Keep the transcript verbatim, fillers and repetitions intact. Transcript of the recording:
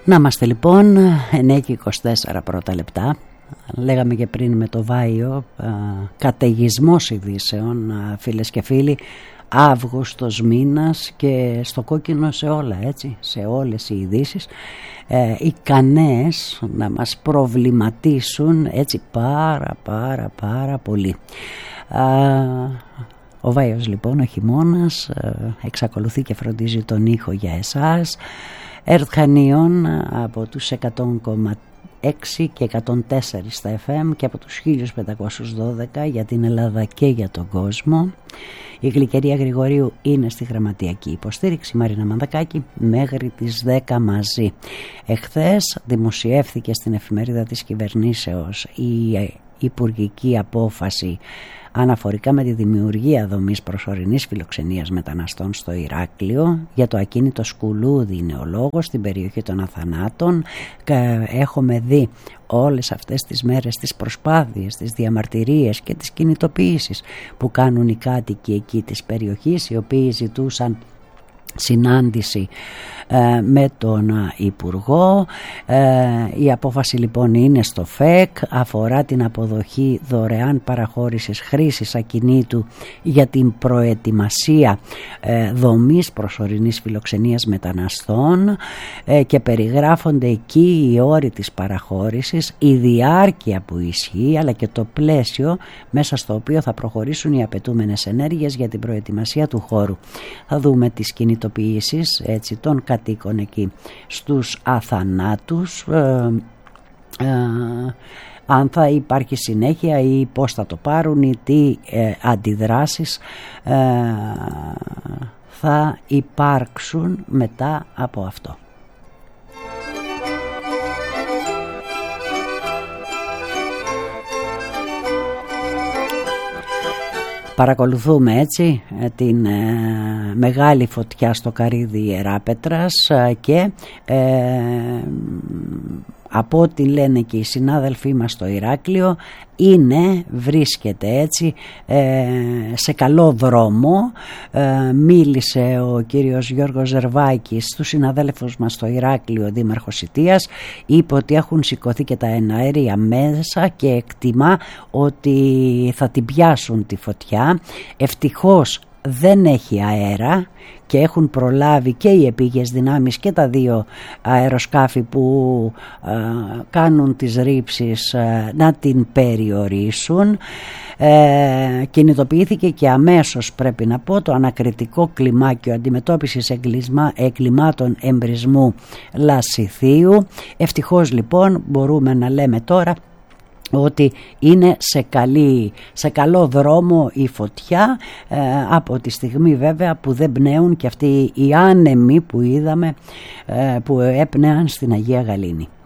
Να είμαστε λοιπόν εννιά και είκοσι τέσσερα πρώτα λεπτά. Λέγαμε και πριν με το Βάιο, καταιγισμός ειδήσεων, φίλες και φίλοι, Αύγουστος μήνας και στο κόκκινο σε όλα, έτσι, σε όλες οι ειδήσεις, ε, ικανές να μας προβληματίσουν έτσι πάρα πάρα πάρα πολύ. Α, ο Βάιος λοιπόν, ο χειμώνας, ε, εξακολουθεί και φροντίζει τον ήχο για εσάς. Ερτχανίων από τους εκατό κόμμα έξι και εκατόν τέσσερα στα εφ εμ και από τους χίλια πεντακόσιους δώδεκα για την Ελλάδα και για τον κόσμο. Η Γλυκερία Γρηγορίου είναι στη γραμματιακή υποστήριξη, Μαρίνα Μανδακάκη, μέχρι τις δέκα μαζί. Εχθές δημοσιεύθηκε στην εφημερίδα της κυβερνήσεως η υπουργική απόφαση αναφορικά με τη δημιουργία δομής προσωρινής φιλοξενίας μεταναστών στο Ηράκλειο. Για το ακίνητο Σκουλούδι είναι ο λόγος, στην περιοχή των Αθανάτων. Έχουμε δει όλες αυτές τις μέρες τις προσπάθειες, τις διαμαρτυρίες και τις κινητοποιήσεις που κάνουν οι κάτοικοι εκεί της περιοχής, οι οποίοι ζητούσαν συνάντηση ε, με τον Υπουργό. Ε, η απόφαση λοιπόν είναι στο ΦΕΚ, αφορά την αποδοχή δωρεάν παραχώρησης χρήσης ακινήτου για την προετοιμασία ε, δομής προσωρινής φιλοξενίας μεταναστών ε, και περιγράφονται εκεί οι όροι της παραχώρησης, η διάρκεια που ισχύει αλλά και το πλαίσιο μέσα στο οποίο θα προχωρήσουν οι απαιτούμενες ενέργειες για την προετοιμασία του χώρου. Θα δούμε τις κινητοποιήσεις έτσι των κατοίκων εκεί στους Αθανάτους, ε, ε, αν θα υπάρχει συνέχεια ή πώς θα το πάρουν ή τι ε, αντιδράσεις ε, θα υπάρξουν μετά από αυτό. Παρακολουθούμε έτσι την ε, μεγάλη φωτιά στο Καρύδι Ιεράπετρας ε, και ε, από ό,τι λένε και οι συνάδελφοί μας στο Ηράκλειο είναι, βρίσκεται έτσι ε, σε καλό δρόμο. Ε, μίλησε ο κύριος Γιώργος Ζερβάκης στους συναδέλφους μας στο Ηράκλειο, δήμαρχος Ιτίας, είπε ότι έχουν σηκωθεί και τα εναέρια μέσα και εκτιμά ότι θα την πιάσουν τη φωτιά. Ευτυχώς δεν έχει αέρα και έχουν προλάβει και οι επίγειες δυνάμεις και τα δύο αεροσκάφη που ε, κάνουν τις ρήψεις ε, να την περιορίσουν. Ε, κινητοποιήθηκε και αμέσως, πρέπει να πω, το ανακριτικό κλιμάκιο αντιμετώπισης εγκλισμα, εγκλημάτων εμπρισμού Λασιθίου. Ευτυχώς λοιπόν μπορούμε να λέμε τώρα ότι είναι σε, καλή, σε καλό δρόμο η φωτιά, ε, από τη στιγμή βέβαια που δεν πνέουν και αυτοί οι άνεμοι που είδαμε ε, που έπνεαν στην Αγία Γαλήνη.